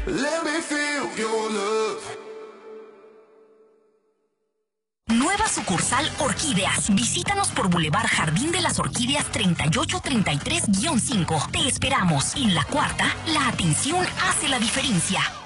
Let me feel your love. Nueva sucursal Orquídeas. Visítanos por Boulevard Jardín de las Orquídeas 3833-5. Te esperamos. En la cuarta, la atención hace la diferencia.